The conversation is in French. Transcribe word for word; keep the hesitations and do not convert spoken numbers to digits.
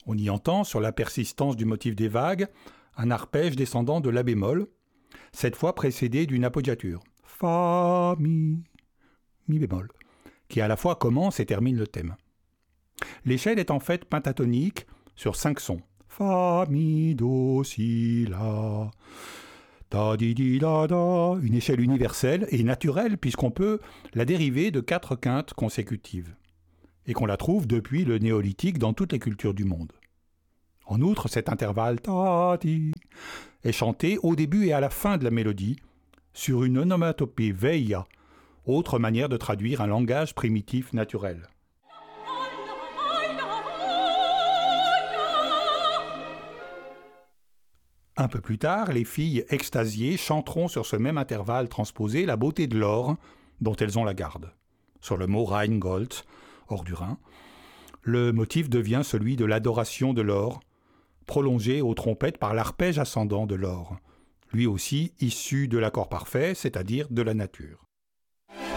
On y entend, sur la persistance du motif des vagues, un arpège descendant de la bémol, cette fois précédé d'une appoggiature. Fa, mi, mi bémol, qui à la fois commence et termine le thème. L'échelle est en fait pentatonique sur cinq sons. Fa, mi, do, si, la, da, di, di, da, da. Une échelle universelle et naturelle puisqu'on peut la dériver de quatre quintes consécutives et qu'on la trouve depuis le néolithique dans toutes les cultures du monde. En outre, cet intervalle ta, di, est chanté au début et à la fin de la mélodie sur une onomatopée veia, autre manière de traduire un langage primitif naturel. Un peu plus tard, les filles extasiées chanteront sur ce même intervalle transposé la beauté de l'or dont elles ont la garde. Sur le mot Rheingold, or du Rhin, le motif devient celui de l'adoration de l'or, prolongé aux trompettes par l'arpège ascendant de l'or, lui aussi issu de l'accord parfait, c'est-à-dire de la nature.